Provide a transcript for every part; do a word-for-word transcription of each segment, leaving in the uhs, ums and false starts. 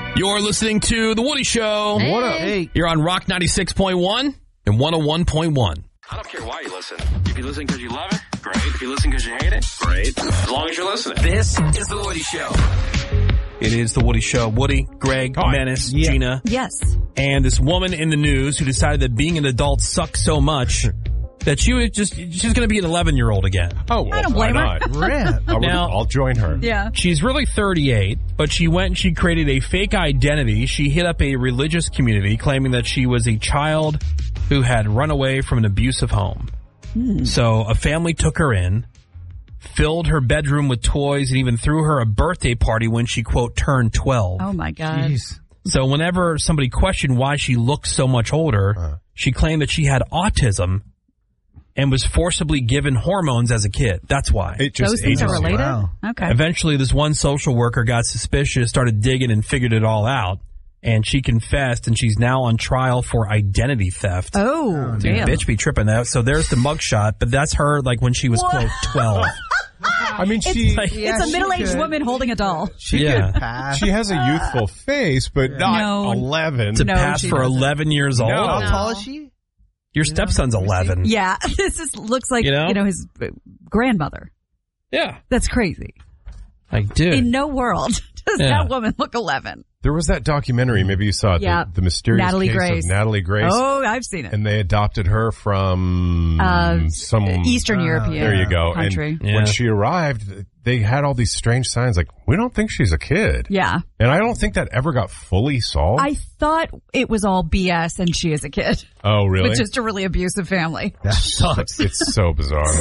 You're listening to The Woody Show. Hey. What up? Hey. You're on Rock ninety-six point one and one oh one point one. I don't care why you listen. If you listen because you love it, great. If you listen because you hate it, great. As long as you're listening. This is The Woody Show. It is The Woody Show. Woody, Greg, Hi. Menace, Yeah. Gina. Yes. And this woman in the news who decided that being an adult sucks so much that she was just, she's going to be an eleven-year-old again. Oh, well, I don't why blame her. not? Rad. I would- Now- I'll join her. Yeah. She's really thirty-eight, but she went and she created a fake identity. She hit up a religious community claiming that she was a child who had run away from an abusive home. Hmm. So a family took her in, filled her bedroom with toys, and even threw her a birthday party when she, quote, turned twelve. Oh, my God. Jeez. So whenever somebody questioned why she looked so much older, Uh. she claimed that she had autism and was forcibly given hormones as a kid. That's why. It just Those things are ages you. related? Wow. Okay. Eventually, this one social worker got suspicious, started digging, and figured it all out. And she confessed, and she's now on trial for identity theft. Oh, Dude, damn. bitch be tripping that. So there's the mugshot, but that's her like when she was, What? quote, twelve. I mean, she like- Yeah, It's a she middle-aged could. woman holding a doll. She Yeah. could pass. she has a youthful face, but not No. eleven. to No, pass she for doesn't. eleven years old. No. How No. tall is she? Your stepson's eleven. Yeah. This is, looks like, You you know? know, his uh, grandmother. Yeah. That's crazy. Like, dude. In no world does Yeah. that woman look eleven. There was that documentary, maybe you saw it, Yeah. the, the mysterious Natalie case Grace. of Natalie Grace. Oh, I've seen it. And they adopted her from Uh, some Eastern uh, European There you go. country. And Yeah. when she arrived, they had all these strange signs like, we don't think she's a kid. Yeah. And I don't think that ever got fully solved. I thought it was all B S and she is a kid. oh, really? With just a really abusive family. That sucks. It's so bizarre.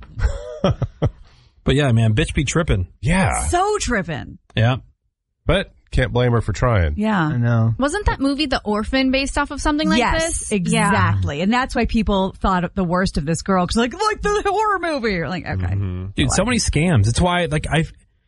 But yeah, man, bitch be tripping. Yeah. So tripping. Yeah. But can't blame her for trying. I Yeah. know. Wasn't that movie The Orphan based off of something like yes, this? exactly. And that's why people thought the worst of this girl. Cause like, like the horror movie. You're like, okay. Dude, so many scams. It's why, like, I,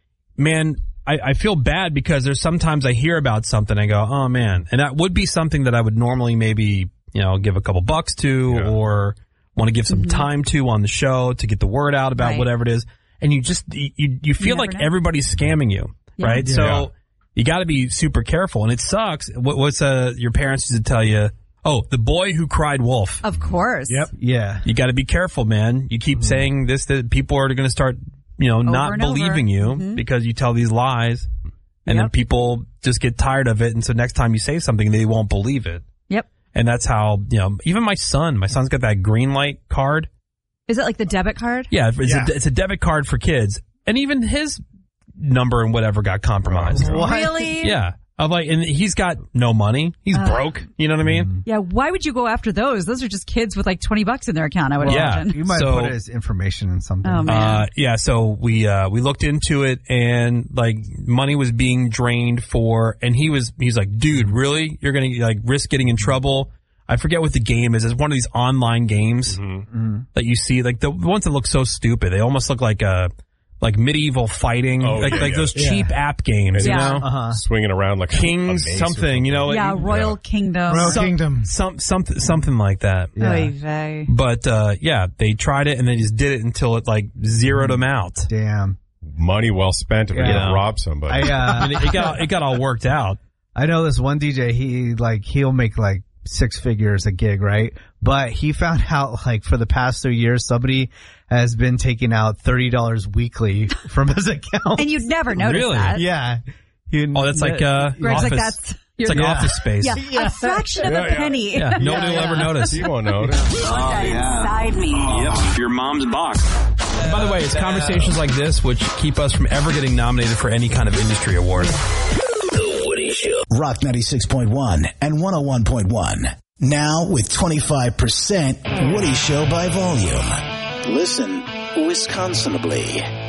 man, I, I feel bad because there's sometimes I hear about something, I go, oh man. And that would be something that I would normally maybe, you know, give a couple bucks to Yeah. or want to give some time to on the show to get the word out about Right. whatever it is. And you just, you, you feel never like know. everybody's scamming you, Yeah. right? Yeah. So you got to be super careful. And it sucks. What, what's, uh, your parents used to tell you? Oh, the boy who cried wolf. Of course. Yep. Yeah. You got to be careful, man. You keep saying this, that people are going to start, you know, not and over. believing you Mhm. because you tell these lies. And then Yep. people just get tired of it. And so next time you say something, they won't believe it. Yep. And that's how, you know, even my son, my son's got that green light card. Is it like the debit card? Yeah. It's, Yeah. A, it's a debit card for kids. And even his number and whatever got compromised. What? Really? Yeah. I'm like, and he's got no money. He's Uh, broke. You know what I mean? Yeah. Why would you go after those? Those are just kids with like twenty bucks in their account, I would Yeah. imagine. You might So- put it as information in something. Oh, man. Uh, yeah, so we, uh, we looked into it and like money was being drained for, and he was, he's like, dude, really? You're going to like risk getting in trouble? I forget what the game is. It's one of these online games that you see, like the ones that look so stupid. They almost look like, uh, like medieval fighting, Oh, like, yeah, like yeah. those Yeah. cheap app games, Yeah. you know? Uh-huh. Swinging around like a- Kings a mace or something, you know? yeah. like, Royal Kingdom. Royal some- Kingdom. Some, something, something like that. Yeah. Oy vey. But, uh, yeah, they tried it and they just did it until it like zeroed them out. Damn. money well spent if Yeah. you're going to rob somebody. I, uh, I mean, it got, it got all worked out. I know this one D J, he like, he'll make like six figures a gig, right? But he found out like for the past three years, somebody has been taking out thirty dollars weekly from his account. And you'd never notice Really? that. Yeah. He, Oh, that's like, uh, Greg's office. like, that's, It's like Yeah. Office Space. yeah, Yeah. a fraction of Yeah, a yeah. penny. Yeah, nobody Yeah, will yeah. ever notice. You won't notice. Inside me. Yep, your mom's box. By the way, it's conversations like this which keep us from ever getting nominated for any kind of industry award. The Woody Show. Rock ninety-six point one and one oh one point one. Now with twenty-five percent Woody Show by volume. Listen Wisconsinably.